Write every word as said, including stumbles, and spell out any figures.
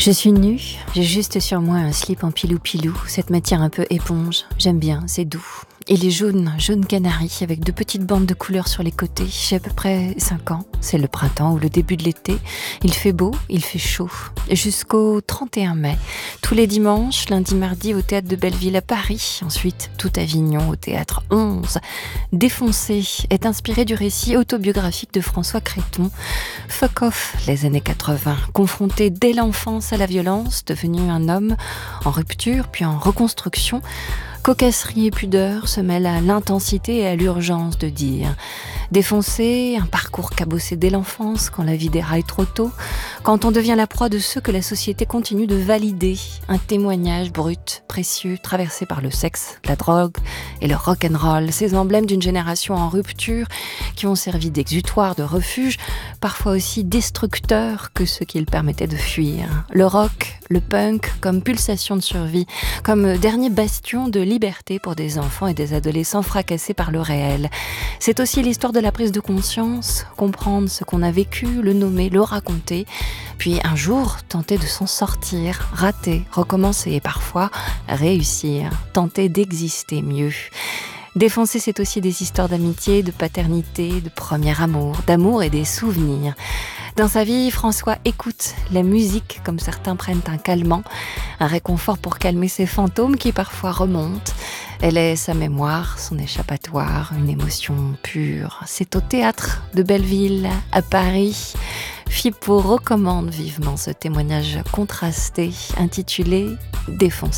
Je suis nue, j'ai juste sur moi un slip en pilou-pilou, cette matière un peu éponge. J'aime bien, c'est doux. Il est jaune, jaune canari, avec deux petites bandes de couleur sur les côtés. J'ai à peu près cinq ans, c'est le printemps ou le début de l'été. Il fait beau, il fait chaud. Jusqu'au trente et un mai, tous les dimanches, lundi, mardi au théâtre de Belleville à Paris. Ensuite, tout Avignon au théâtre onze. Défoncé est inspiré du récit autobiographique de François Creton. Fuck off, les années quatre-vingts. Confronté dès l'enfance à la violence, devenu un homme en rupture puis en reconstruction. Cocasserie et pudeur se mêlent à l'intensité et à l'urgence de dire. Défoncé, un parcours cabossé dès l'enfance, quand la vie déraille trop tôt, quand on devient la proie de ceux que la société continue de valider. Un témoignage brut, précieux, traversé par le sexe, la drogue et le rock'n'roll, ces emblèmes d'une génération en rupture qui ont servi d'exutoire, de refuge, parfois aussi destructeurs que ceux qu'ils permettaient de fuir. Le rock, le punk, comme pulsation de survie, comme dernier bastion de liberté pour des enfants et des adolescents fracassés par le réel. C'est aussi l'histoire de la prise de conscience, comprendre ce qu'on a vécu, le nommer, le raconter, puis un jour tenter de s'en sortir, rater, recommencer et parfois réussir, tenter d'exister mieux. Défoncer, c'est aussi des histoires d'amitié, de paternité, de premier amour, d'amour et des souvenirs. Dans sa vie, François écoute la musique comme certains prennent un calmant, un réconfort pour calmer ses fantômes qui parfois remontent. Elle est sa mémoire, son échappatoire, une émotion pure. C'est au théâtre de Belleville, à Paris. Fippo recommande vivement ce témoignage contrasté intitulé « Défoncé ».